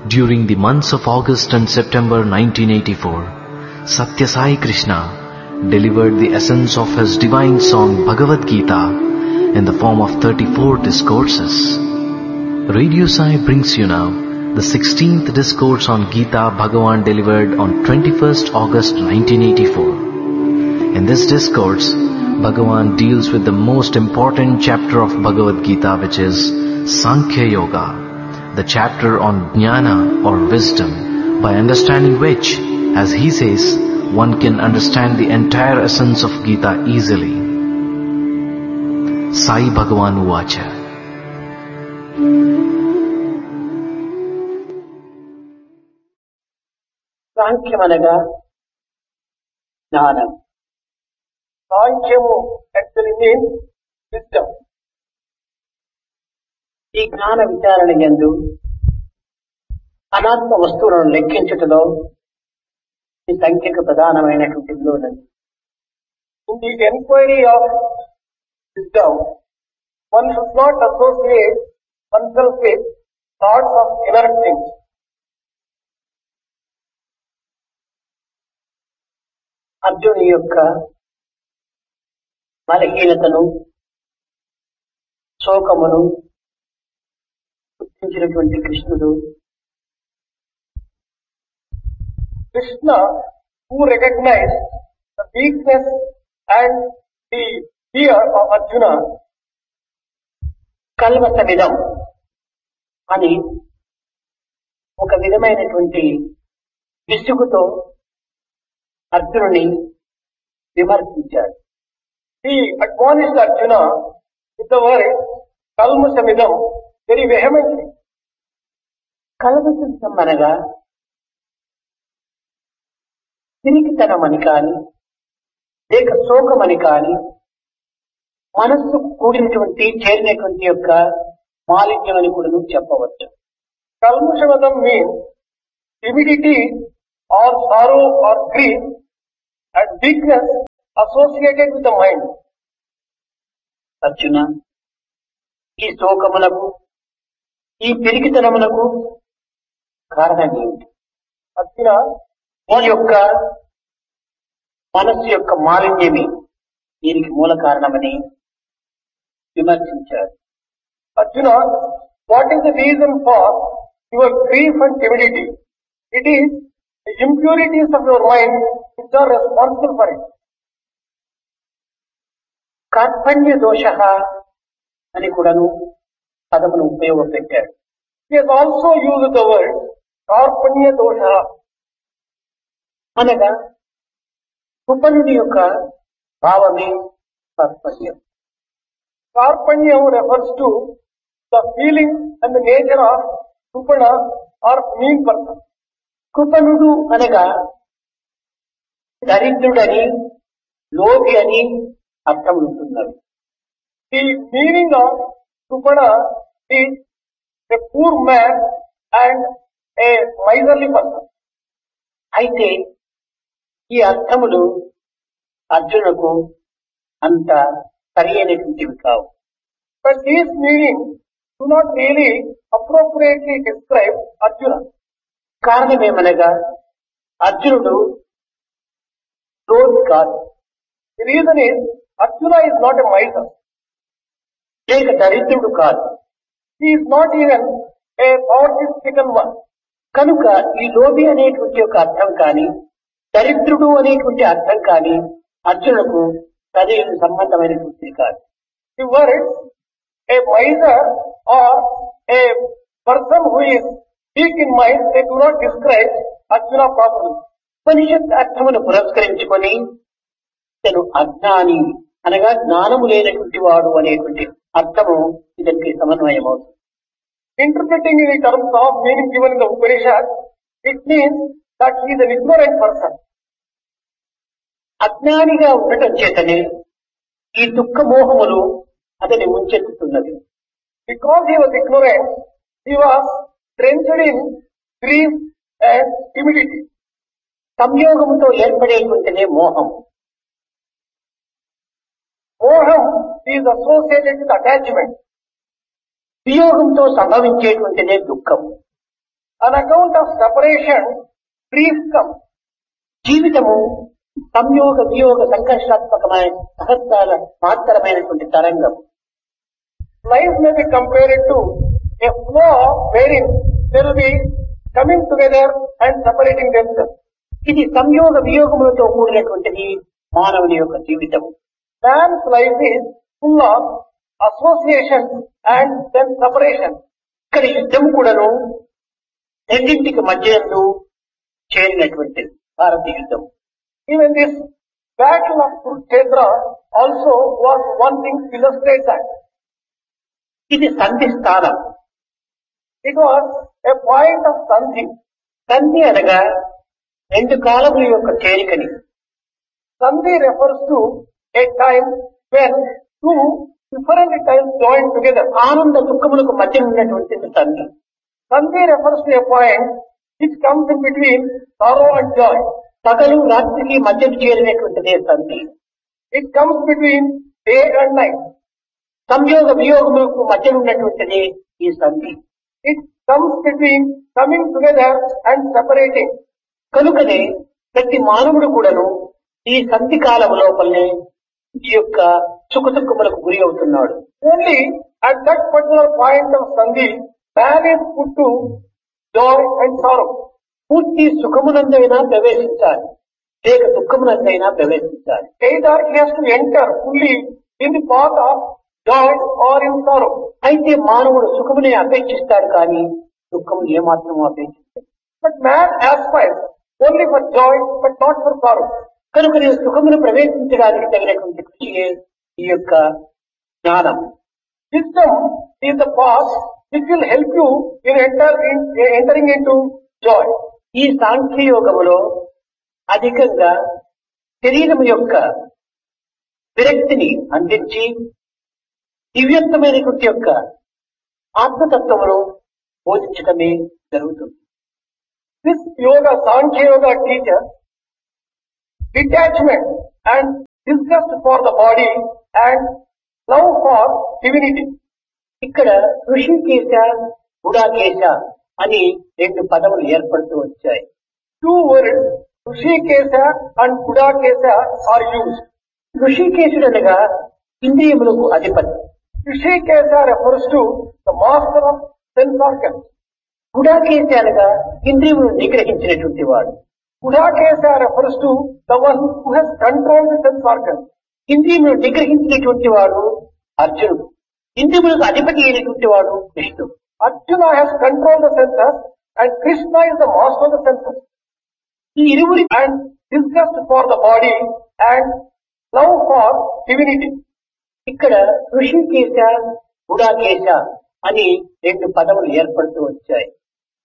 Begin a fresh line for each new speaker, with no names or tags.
During the months of August and September 1984, Satya Sai Krishna delivered the essence of his divine song Bhagavad Gita in the form of 34 discourses. Radio Sai brings you now the 16th discourse on Gita Bhagavan delivered on 21st August 1984. In this discourse, Bhagavan deals with the most important chapter of Bhagavad Gita, which is Sankhya Yoga, the chapter on Jnana or wisdom, by understanding which, as he says, one can understand the entire essence of Gita easily. Sai Bhagavan Uvacha.
సాంఖ్యమనగా జ్ఞానం. సాంఖ్యము actually means wisdom. ఈ జ్ఞాన విచారణ యందు అనాత్మ వస్తువులను లెక్కించుటలో ఈ సంఖ్యకు ప్రధానమైనటువంటి విలువ ఉన్నది. In the enquiry of wisdom, one should not associate వన్సెల్ఫ్ with thoughts of inert things. అర్జునుని యొక్క బలహీనతను, శోకమును గుర్తించినటువంటి కృష్ణుడు, Krishna, who recognized the weakness and the fear of Arjuna, కల్మషమిదం అని ఒక విధమైనటువంటి విసుగుతో అర్జునుని విమర్శించాడు. He admonished Arjuna with the word kalmashamidam very vehemently. కల్మషం అనగా తిరిగితనమని కాని, లేక శోకమని కాని, మనస్సు కూడినటువంటి చేరినటువంటి యొక్క మాలిన్యం అని కూడా చెప్పవచ్చు. కల్మషమదం means timidity or sorrow or grief and weakness associated with the mind. Arjuna, ఈ శోకములకు, ఈ పిరికితనములకు కారణం ఏమిటి? అర్జున, ఈ యొక్క మనస్సు యొక్క మాలిన్యమే దీనికి మూల కారణమని విమర్శించారు. Arjuna, what is the reason for your grief and timidity? It is the impurities of your mind which are responsible for it. కార్పణ్య దోష అని కూడాను పదమును ఉపయోగపెట్టారు. He has also used the word కార్పణ్య దోష అనగా కృపణుని యొక్క భావమే కార్పణ్యం. కార్పణ్యం refers to the feelings and the nature of కృపణ or mean person. కృపణుడు అనగా దరిద్రుడని, లోభి అని అర్థం ఉంటున్నది. The meaning of కృపణ is a poor man and a miserly person. అయితే ఈ అర్థములు అర్జునుకు అంత సరైనటువంటివి కావు. But these meanings do not really appropriately describe Arjuna. కారణమేమనగా అర్జునుడు లోభి కాదు. The reason is Arjuna is not a miser. లేక దరిద్రుడు కాదు. He is not even a poverty-stricken one. కనుక ఈ లోభి అనేటువంటి ఒక అర్థం కానీ, దరిద్రుడు అనేటువంటి అర్థం కానీ అర్జునులకు సరైన సంబంధమైనటువంటిది కాదు. The word a miser or a person who is weak in mind, they do not describe Arjuna properly. ఉపనిషత్ అర్థమును పురస్కరించుకొని తను అజ్ఞాని అనగా జ్ఞానము లేనటువంటి వాడు అనేటువంటి అర్థము ఇతనికి సమన్వయం అవుతుంది. Interpreting in the terms of meaning given in the Upanishad, it means that he is an ignorant person. అజ్ఞానిగా ఉండటం చేతనే ఈ దుఃఖ మోహములు అతని ముంచెత్తుతున్నది. Because he was ignorant, he was drenched in grief and timidity. సంయోగముతో ఏర్పడేటువంటిదే మోహం. మోహం is associated with attachment. వియోగంతో సంభవించేటువంటిదే దుఃఖం. On account of separation, grief comes.
జీవితము సంయోగ వియోగ సంఘర్షాత్మకమైన సహస్రాల మాత్రమైనటువంటి తరంగం.
Life may be compared to a flow wherein there will be coming together and separating themselves.
ఇది సంయోగ వియోగములతో కూడినటువంటిది మానవుని యొక్క జీవితం.
Man's life is full of association and then separation.
ఇక్కడ యుద్ధం కూడాను రెండింటికి మధ్యందు చేరినటువంటిది భారతీయ యుద్ధం.
Even this battle of Kurukshetra also was one thing to illustrate that.
ఇది సంధి స్థానం.
It was a point of sandhi.
సంధి అనగా రెండు కాలముల యొక్క చేరికని.
Sandhi refers to a time when two different times join together.
ఆనంద దుఃఖములకు మధ్య ఉన్నటువంటిది సంధి.
Sandhi refers to a point which comes in between sorrow and joy.
పగలు రాత్రికి మధ్య చేరినటువంటిదే సంధి.
It comes between day and night.
సంయోగ వియోగములకు మధ్య ఉన్నటువంటిది ఈ సంధి.
It comes between coming together and separating.
కనుకనే ప్రతి మానవుడు కూడాను ఈ సంధి కాలము లోపలనే ఈ యొక్క సుఖ దుఃఖములకు గురి అవుతున్నాడు.
Only at that particular point of sandhi, man is put to joy and sorrow.
పూర్తి సుఖమునందైనా ప్రవేశించాలి, లేక దుఃఖమునందైనా ప్రవేశించాలి.
Either he has to enter fully in the path of joy or in sorrow.
అయితే మానవుడు సుఖమునే అపేక్షిస్తాడు కానీ దుఃఖము ఏమాత్రము అపేక్షిస్తాడు.
But man aspires only for joy but not for sorrow.
కనుక నేను సుఖమును ప్రవేశించడానికి తగినటువంటి కృషియే ఈ యొక్క జ్ఞానం.
Wisdom is the path which will help you in entering into joy.
ఈ సాంఖ్యయోగములో అధికంగా శరీరము యొక్క విరక్తిని అందించి దివ్యత్వమైనటువంటి యొక్క ఆత్మతత్వమును బోధించడమే జరుగుతుంది.
This yoga, Sankhya Yoga teaches detachment and disgust for the body and love for divinity.
ఇక్కడ ఋషికేశ గుడాకేశ అని రెండు పదములు ఏర్పడుతూ వచ్చాయి.
Two words, Rishikesha and Gudakesha, are used.
ఋషికేశుడు అనగా ఇంద్రియములకు అధిపతి.
Rishikesha refers to the master of sense organs.
గుడాకేశ అనగా ఇంద్రియములు నిగ్రహించినటువంటి వాడు.
Gudakesha refers to the one who has controlled the sense organs.
ఇంద్రియములు నిగ్రహించినటువంటి వాడు అర్జునుడు, ఇంద్రియములకు అధిపతి అయినటువంటి వాడు కృష్ణుడు.
Arjuna has controlled the senses and Krishna is the master of the senses.
ఈ ఇరువురి
And disgust for the body and love for divinity.
ఇక్కడ ఋషికేశ గుడాకేశ అని రెండు పదములు ఏర్పడుతూ వచ్చాయి.